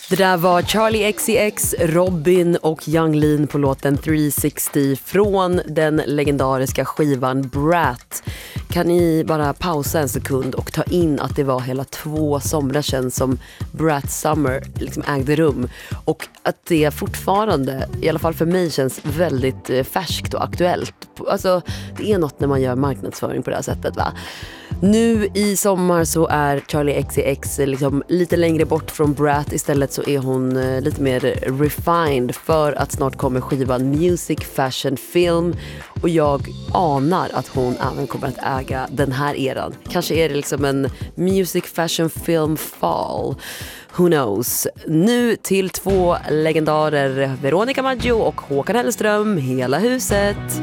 Det där var Charlie XCX, Robin och Yung Lean på låten 360 från den legendariska skivan Brat. Kan ni bara pausa en sekund och ta in att det var hela 2 somrar sedan som Brat Summer liksom ägde rum. Och att det fortfarande, i alla fall för mig, känns väldigt färskt och aktuellt. Alltså, det är något när man gör marknadsföring på det här sättet, va? Nu i sommar så är Charlie XCX liksom lite längre bort från Brat. Istället så är hon lite mer refined, för att snart kommer skivan Music, Fashion, Film. Och jag anar att hon även kommer att äga den här eran. Kanske är det liksom en Music, Fashion, Film fall. Who knows? Nu till 2 legendarer, Veronica Maggio och Håkan Hellström, hela huset.